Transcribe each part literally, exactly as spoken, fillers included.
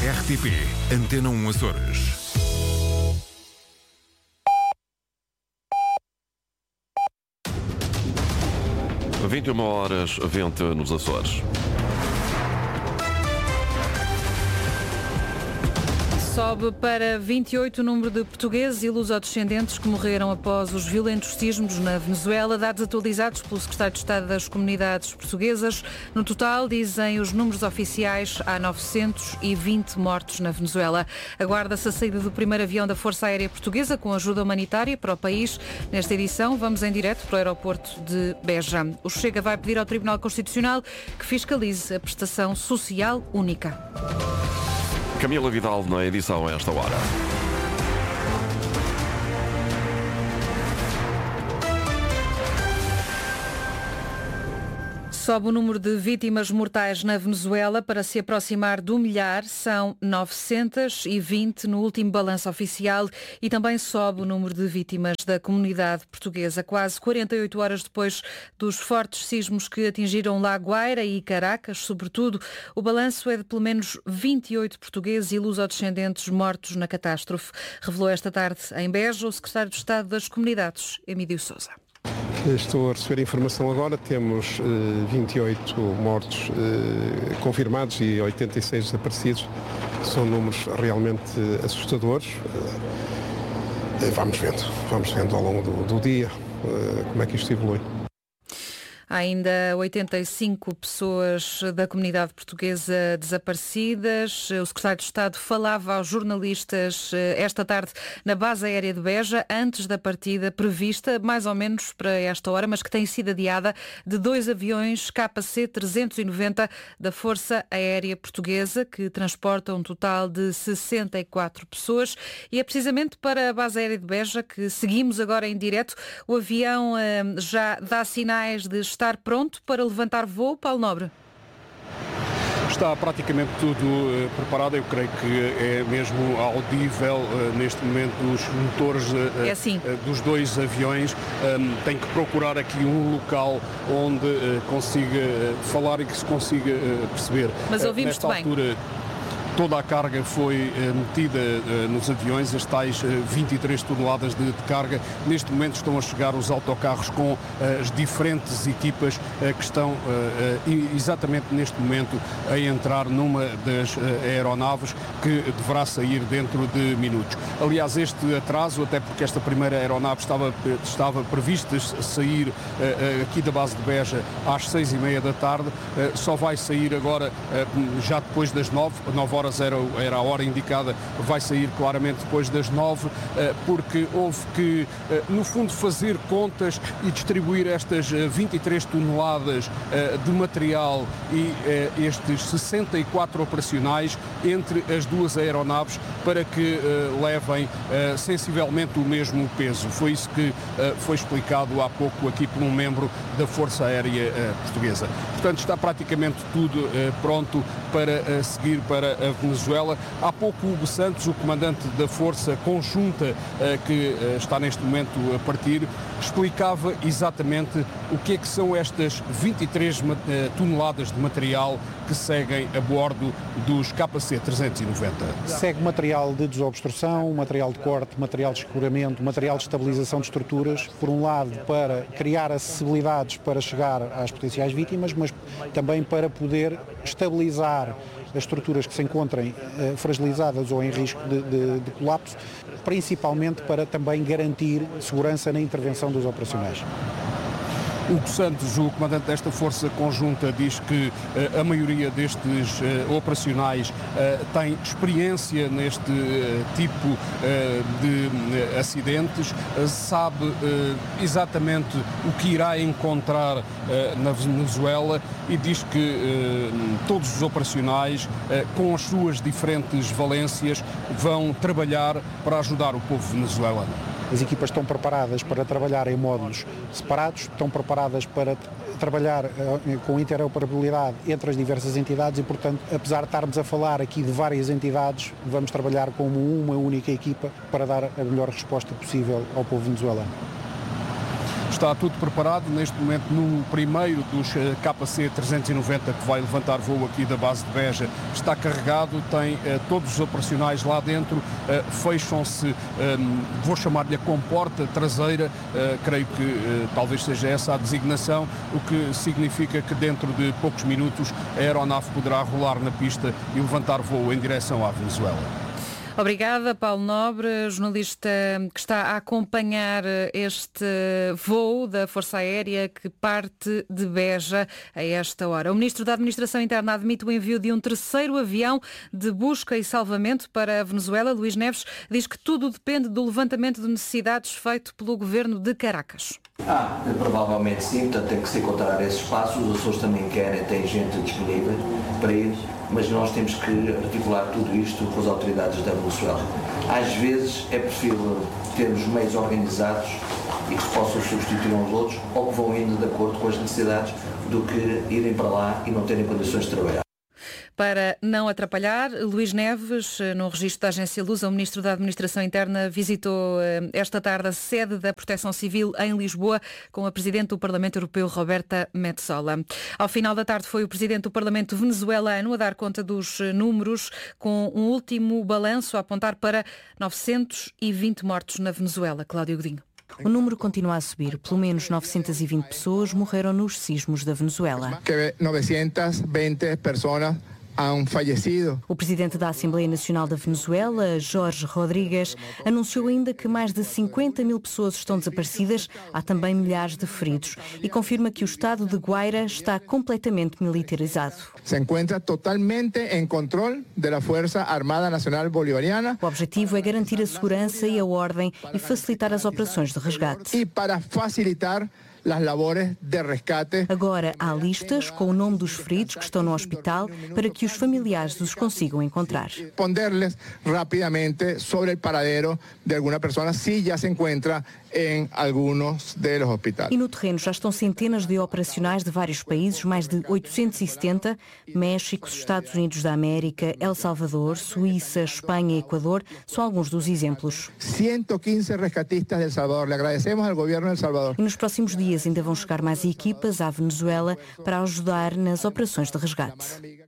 R T P Antena um Açores. vinte e uma horas, vinte nos Açores. Sobe para vinte e oito o número de portugueses e lusodescendentes que morreram após os violentos sismos na Venezuela, dados atualizados pelo Secretário de Estado das Comunidades Portuguesas. No total, dizem os números oficiais, há novecentos e vinte mortos na Venezuela. Aguarda-se a saída do primeiro avião da Força Aérea Portuguesa com ajuda humanitária para o país. Nesta edição, vamos em direto para o aeroporto de Beja. O Chega vai pedir ao Tribunal Constitucional que fiscalize a prestação social única. Camila Vidal na edição a esta hora. Sobe o número de vítimas mortais na Venezuela para se aproximar do milhar. São novecentos e vinte no último balanço oficial e também sobe o número de vítimas da comunidade portuguesa. Quase quarenta e oito horas depois dos fortes sismos que atingiram La Guaira e Caracas, sobretudo, o balanço é de pelo menos vinte e oito portugueses e lusodescendentes mortos na catástrofe. Revelou esta tarde em Beja o Secretário de Estado das Comunidades, Emílio Sousa. Estou a receber a informação agora, temos uh, vinte e oito mortos uh, confirmados e oitenta e seis desaparecidos. São números realmente uh, assustadores. Uh, vamos vendo, vamos vendo ao longo do, do dia uh, como é que isto evolui. Há ainda oitenta e cinco pessoas da comunidade portuguesa desaparecidas. O secretário de Estado falava aos jornalistas esta tarde na base aérea de Beja, antes da partida prevista, mais ou menos para esta hora, mas que tem sido adiada, de dois aviões K C trezentos e noventa da Força Aérea Portuguesa, que transportam um total de sessenta e quatro pessoas. E é precisamente para a base aérea de Beja que seguimos agora em direto. O avião eh, já dá sinais de estar pronto para levantar voo, Paulo Nobre? Está praticamente tudo uh, preparado, eu creio que é mesmo audível uh, neste momento os motores uh, é assim. uh, dos dois aviões. Um, tem que procurar aqui um local onde uh, consiga uh, falar e que se consiga uh, perceber. Mas ouvimos-te uh, bem. Altura, toda a carga foi uh, metida uh, nos aviões, as tais uh, vinte e três toneladas de, de carga. Neste momento estão a chegar os autocarros com uh, as diferentes equipas uh, que estão uh, uh, exatamente neste momento a entrar numa das uh, aeronaves que deverá sair dentro de minutos. Aliás, este atraso, até porque esta primeira aeronave estava, estava prevista sair uh, uh, aqui da base de Beja às seis e meia da tarde, uh, só vai sair agora uh, já depois das nove, nove horas Era, era a hora indicada, vai sair claramente depois das nove, porque houve que, no fundo, fazer contas e distribuir estas vinte e três toneladas de material e estes sessenta e quatro operacionais entre as duas aeronaves para que levem sensivelmente o mesmo peso. Foi isso que foi explicado há pouco aqui por um membro da Força Aérea Portuguesa. Portanto, está praticamente tudo pronto para seguir para a Venezuela. Há pouco Hugo Santos, o comandante da Força Conjunta que está neste momento a partir, explicava exatamente o que é que são estas vinte e três toneladas de material que seguem a bordo dos K C trezentos e noventa. Segue material de desobstrução, material de corte, material de escoramento, material de estabilização de estruturas, por um lado para criar acessibilidades para chegar às potenciais vítimas, mas também para poder estabilizar as estruturas que se encontrem eh, fragilizadas ou em risco de, de, de colapso, principalmente para também garantir segurança na intervenção dos operacionais. Hugo Santos, o comandante desta força conjunta, diz que uh, a maioria destes uh, operacionais uh, tem experiência neste uh, tipo uh, de uh, acidentes, uh, sabe uh, exatamente o que irá encontrar uh, na Venezuela e diz que uh, todos os operacionais, uh, com as suas diferentes valências, vão trabalhar para ajudar o povo venezuelano. As equipas estão preparadas para trabalhar em módulos separados, estão preparadas para trabalhar uh, com interoperabilidade entre as diversas entidades e, portanto, apesar de estarmos a falar aqui de várias entidades, vamos trabalhar como uma única equipa para dar a melhor resposta possível ao povo venezuelano. Está tudo preparado, neste momento no primeiro dos K C trezentos e noventa que vai levantar voo aqui da base de Beja, está carregado, tem uh, todos os operacionais lá dentro, uh, fecham-se, um, vou chamar-lhe a comporta traseira, uh, creio que uh, talvez seja essa a designação, o que significa que dentro de poucos minutos a aeronave poderá rolar na pista e levantar voo em direção à Venezuela. Obrigada, Paulo Nobre, jornalista que está a acompanhar este voo da Força Aérea que parte de Beja a esta hora. O Ministro da Administração Interna admite o envio de um terceiro avião de busca e salvamento para a Venezuela. Luís Neves diz que tudo depende do levantamento de necessidades feito pelo governo de Caracas. Ah, provavelmente sim, portanto tem que se encontrar esses espaços. Os Açores também querem, tem gente disponível para ir, mas nós temos que articular tudo isto com as autoridades da Venezuela. Às vezes é preferível termos meios organizados e que se possam substituir uns outros ou que vão indo de acordo com as necessidades do que irem para lá e não terem condições de trabalhar. Para não atrapalhar, Luís Neves, no registro da Agência Lusa, o Ministro da Administração Interna visitou esta tarde a sede da Proteção Civil em Lisboa com a Presidente do Parlamento Europeu, Roberta Metsola. Ao final da tarde foi o Presidente do Parlamento venezuelano a dar conta dos números, com um último balanço a apontar para novecentos e vinte mortos na Venezuela. Cláudio Godinho. O número continua a subir. Pelo menos novecentas e vinte pessoas morreram nos sismos da Venezuela. Que novecentas e vinte pessoas han fallecido. O presidente da Assembleia Nacional da Venezuela, Jorge Rodrigues, anunciou ainda que mais de cinquenta mil pessoas estão desaparecidas, há também milhares de feridos, e confirma que o estado de Guaira está completamente militarizado. Se encontra totalmente em controle da Força Armada Nacional Bolivariana. O objetivo é garantir a segurança e a ordem e facilitar as operações de resgate. E para facilitar as labores de resgate. Agora há listas com o nome dos feridos que estão no hospital para que os familiares os consigam encontrar. Responder-lhes rapidamente sobre o paradero de alguma pessoa se já se encontra em alguns dos hospitais. E no terreno já estão centenas de operacionais de vários países, mais de oitocentos e setenta, México, Estados Unidos da América, El Salvador, Suíça, Espanha e Equador, são alguns dos exemplos. cento e quinze resgatistas de El Salvador. Le agradecemos ao governo de El Salvador. E nos próximos dias ainda vão chegar mais equipas à Venezuela para ajudar nas operações de resgate.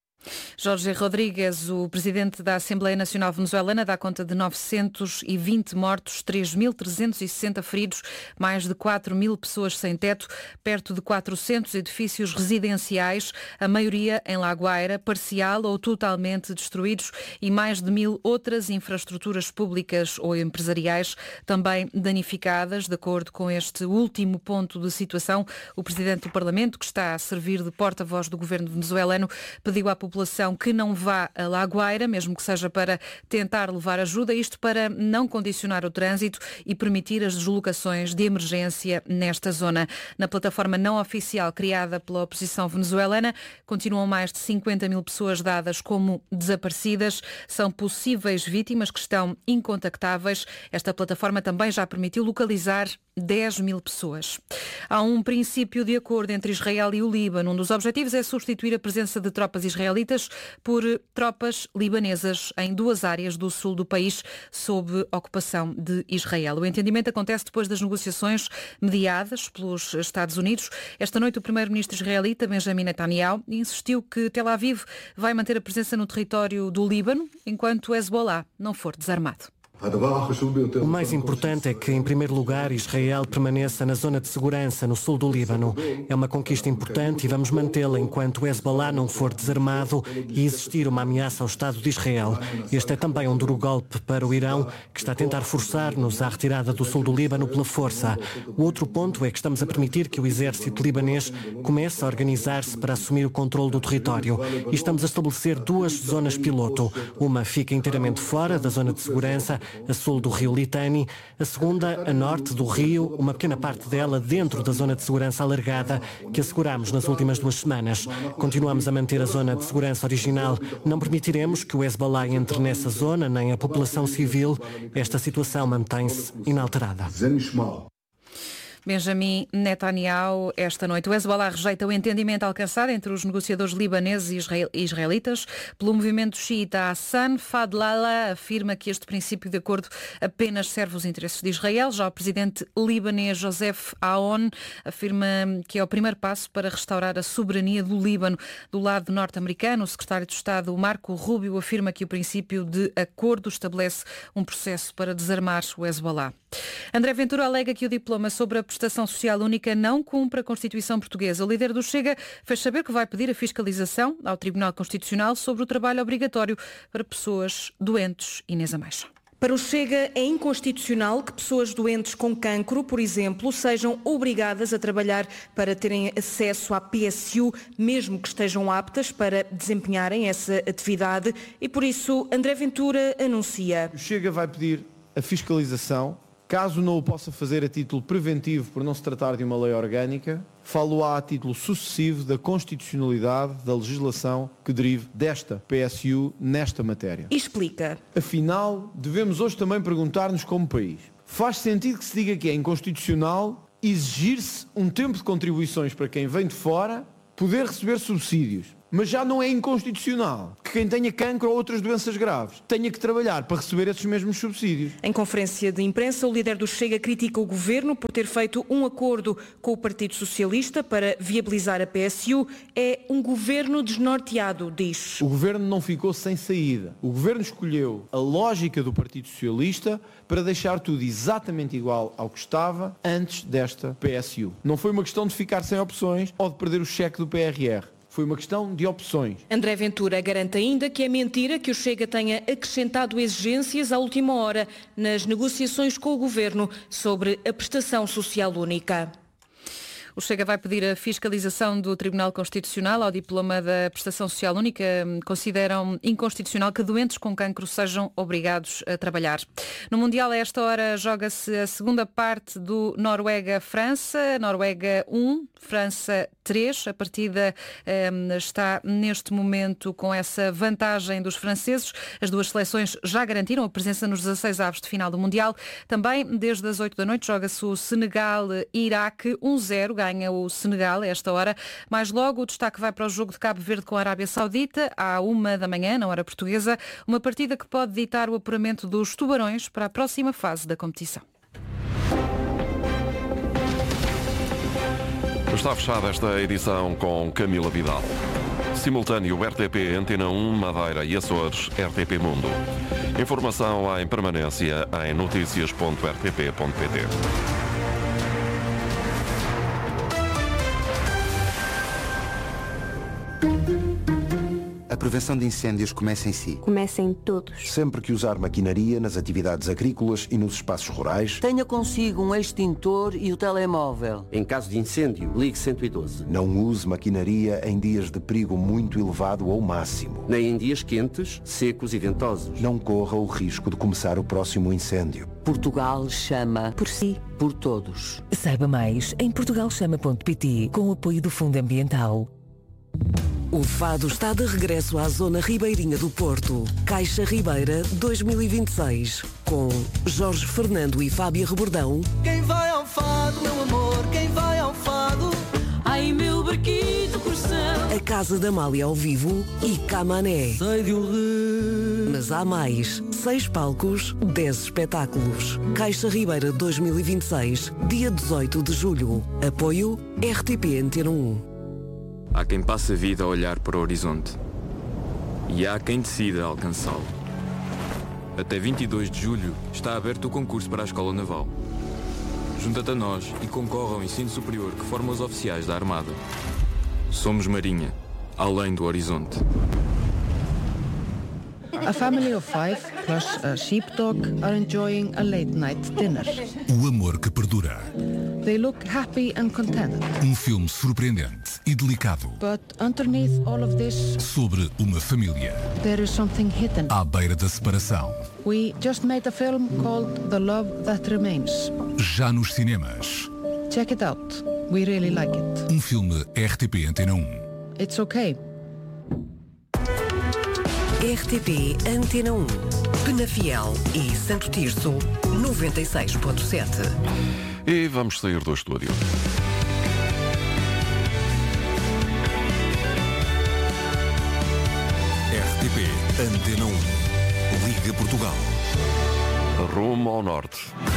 Jorge Rodrigues, o presidente da Assembleia Nacional Venezuelana, dá conta de novecentos e vinte mortos, três mil trezentos e sessenta feridos, mais de quatro mil pessoas sem teto, perto de quatrocentos edifícios residenciais, a maioria em La Guaira, parcial ou totalmente destruídos, e mais de mil outras infraestruturas públicas ou empresariais também danificadas. De acordo com este último ponto de situação, o presidente do Parlamento, que está a servir de porta-voz do governo venezuelano, pediu à população que não vá a La Guaira, mesmo que seja para tentar levar ajuda, isto para não condicionar o trânsito e permitir as deslocações de emergência nesta zona. Na plataforma não oficial criada pela oposição venezuelana, continuam mais de cinquenta mil pessoas dadas como desaparecidas. São possíveis vítimas que estão incontactáveis. Esta plataforma também já permitiu localizar dez mil pessoas. Há um princípio de acordo entre Israel e o Líbano. Um dos objetivos é substituir a presença de tropas israelitas por tropas libanesas em duas áreas do sul do país sob ocupação de Israel. O entendimento acontece depois das negociações mediadas pelos Estados Unidos. Esta noite o primeiro-ministro israelita, Benjamin Netanyahu, insistiu que Tel Aviv vai manter a presença no território do Líbano enquanto Hezbollah não for desarmado. O mais importante é que, em primeiro lugar, Israel permaneça na zona de segurança no sul do Líbano. É uma conquista importante e vamos mantê-la enquanto o Hezbollah não for desarmado e existir uma ameaça ao Estado de Israel. Este é também um duro golpe para o Irão, que está a tentar forçar-nos à retirada do sul do Líbano pela força. O outro ponto é que estamos a permitir que o exército libanês comece a organizar-se para assumir o controle do território. E estamos a estabelecer duas zonas piloto. Uma fica inteiramente fora da zona de segurança, a sul do rio Litani, a segunda a norte do rio, uma pequena parte dela dentro da zona de segurança alargada que asseguramos nas últimas duas semanas. Continuamos a manter a zona de segurança original. Não permitiremos que o Hezbollah entre nessa zona, nem a população civil. Esta situação mantém-se inalterada. Benjamin Netanyahu esta noite. O Hezbollah rejeita o entendimento alcançado entre os negociadores libaneses e israelitas pelo movimento xiita Hassan Fadlallah afirma que este princípio de acordo apenas serve os interesses de Israel. Já o presidente libanês Joseph Aoun afirma que é o primeiro passo para restaurar a soberania do Líbano. Do lado norte-americano, o secretário de Estado Marco Rubio afirma que o princípio de acordo estabelece um processo para desarmar o Hezbollah. André Ventura alega que o diploma sobre a prestação social única não cumpre a Constituição portuguesa. O líder do Chega fez saber que vai pedir a fiscalização ao Tribunal Constitucional sobre o trabalho obrigatório para pessoas doentes. Inês Ameixa. Para o Chega, é inconstitucional que pessoas doentes com cancro, por exemplo, sejam obrigadas a trabalhar para terem acesso à P S U, mesmo que estejam aptas para desempenharem essa atividade. E por isso, André Ventura anuncia. O Chega vai pedir a fiscalização. Caso não o possa fazer a título preventivo por não se tratar de uma lei orgânica, falo-á a título sucessivo da constitucionalidade da legislação que derive desta P S U nesta matéria. Explica. Afinal, devemos hoje também perguntar-nos como país. Faz sentido que se diga que é inconstitucional exigir-se um tempo de contribuições para quem vem de fora poder receber subsídios? Mas já não é inconstitucional que quem tenha cancro ou outras doenças graves tenha que trabalhar para receber esses mesmos subsídios. Em conferência de imprensa, o líder do Chega critica o governo por ter feito um acordo com o Partido Socialista para viabilizar a P S U. É um governo desnorteado, diz. O governo não ficou sem saída. O governo escolheu a lógica do Partido Socialista para deixar tudo exatamente igual ao que estava antes desta P S U. Não foi uma questão de ficar sem opções ou de perder o cheque do P R R. Foi uma questão de opções. André Ventura garante ainda que é mentira que o Chega tenha acrescentado exigências à última hora nas negociações com o Governo sobre a prestação social única. O Chega vai pedir a fiscalização do Tribunal Constitucional ao diploma da prestação social única. Consideram inconstitucional que doentes com cancro sejam obrigados a trabalhar. No Mundial, a esta hora, joga-se a segunda parte do Noruega-França. Noruega um, França três. A partida um, está neste momento com essa vantagem dos franceses. As duas seleções já garantiram a presença nos dezasseis avos de final do Mundial. Também, desde as oito da noite, joga-se o Senegal-Iraque um zero. Ganha o Senegal a esta hora. Mais logo, o destaque vai para o jogo de Cabo Verde com a Arábia Saudita, à uma da manhã, na hora portuguesa. Uma partida que pode ditar o apuramento dos tubarões para a próxima fase da competição. Está fechada esta edição com Camila Vidal. Simultâneo R T P, Antena um, Madeira e Açores, R T P Mundo. Informação em permanência em notícias ponto r t p ponto p t. A prevenção de incêndios começa em si. Começa em todos. Sempre que usar maquinaria nas atividades agrícolas e nos espaços rurais, tenha consigo um extintor e o telemóvel. Em caso de incêndio, ligue cento e doze. Não use maquinaria em dias de perigo muito elevado ou máximo. Nem em dias quentes, secos e ventosos. Não corra o risco de começar o próximo incêndio. Portugal chama por si, por todos. Saiba mais em portugal chama ponto p t com o apoio do Fundo Ambiental. O Fado está de regresso à zona ribeirinha do Porto. Caixa Ribeira dois mil e vinte e seis. Com Jorge Fernando e Fábia Rebordão. Quem vai ao Fado, meu amor, quem vai ao Fado? Ai, meu barquito coração. A Casa da Amália ao vivo e Camané. Sei de um rio. Mas há mais. Seis palcos, dez espetáculos. Caixa Ribeira dois mil e vinte e seis. Dia dezoito de julho. Apoio R T P Antena um. Há quem passe a vida a olhar para o horizonte e há quem decida alcançá-lo. Até vinte e dois de julho está aberto o concurso para a Escola Naval. Junta-te a nós e concorre ao ensino superior que forma os oficiais da Armada. Somos Marinha, além do horizonte. A family of five plus a sheepdog are enjoying a late night dinner. O amor que perdura. They look happy and contented. Um filme surpreendente e delicado. But underneath all of this, sobre uma família. There is something hidden. À beira da separação. We just made a film called The Love That Remains. Já nos cinemas. Check it out. We really like it. Um filme R T P Antena um. It's okay. R T P Antena um. Penafiel e Santo Tirso, noventa e seis ponto sete. E vamos sair do estúdio. R T P Antena um. Liga Portugal. Rumo ao norte.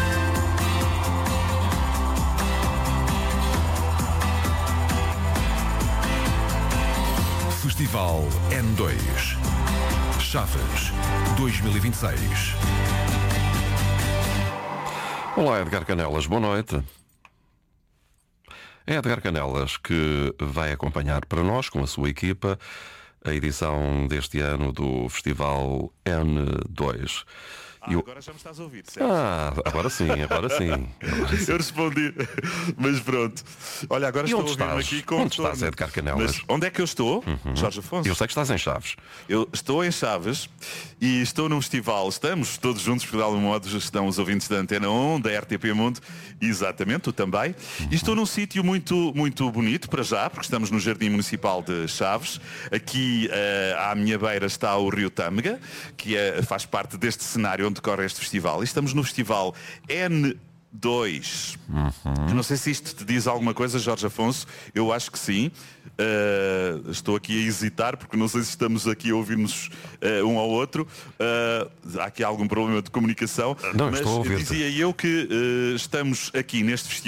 Festival N dois. Chaves dois mil e vinte e seis. Olá, Edgar Canelas, boa noite. É Edgar Canelas que vai acompanhar para nós, com a sua equipa, a edição deste ano do Festival N dois. Ah, eu... agora já me estás a ouvir, certo? Ah, agora sim, agora sim. Agora sim. Eu respondi, mas pronto. Olha, agora e estou onde a ouvir-me estás? aqui com Onde estás, Edgar Canelas? Mas onde é que eu estou, Uhum. Jorge Afonso? Eu sei que estás em Chaves. Eu estou em Chaves e estou num festival. Estamos todos juntos, por algum modo, estão os ouvintes da Antena um, da R T P Mundo, exatamente, tu também. Uhum. E estou num sítio muito, muito bonito, para já, porque estamos no Jardim Municipal de Chaves. Aqui uh, à minha beira está o Rio Tâmega, que é, faz parte deste cenário onde decorre este festival. E estamos no festival N dois. Uhum. Não sei se isto te diz alguma coisa, Jorge Afonso. Eu acho que sim. Uh, estou aqui a hesitar porque não sei se estamos aqui a ouvir-nos uh, um ao outro. Uh, há aqui algum problema de comunicação. Não, mas estou a ouvir-te. dizia eu que uh, estamos aqui neste festival